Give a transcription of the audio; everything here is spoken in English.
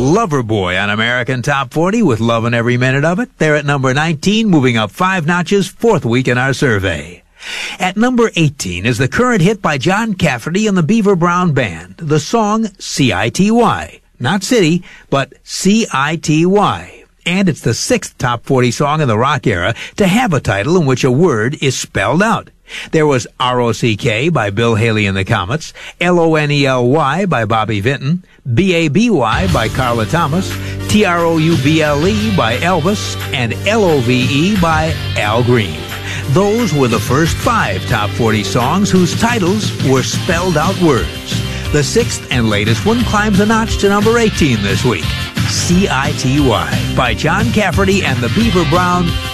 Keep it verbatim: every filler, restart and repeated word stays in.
Loverboy on American Top forty with Lovin' Every Minute of It. They're at number nineteen, moving up five notches, fourth week in our survey. At number eighteen is the current hit by John Cafferty and the Beaver Brown Band, the song C I T Y. Not city, but C I T Y. And it's the sixth top forty song in the rock era to have a title in which a word is spelled out. There was R O C K by Bill Haley and the Comets, L O N E L Y by Bobby Vinton, B A B Y by Carla Thomas, T R O U B L E by Elvis, and L O V E by Al Green. Those were the first five top forty songs whose titles were spelled out words. The sixth and latest one climbs a notch to number eighteen this week. C I T Y by John Cafferty and the Beaver Brown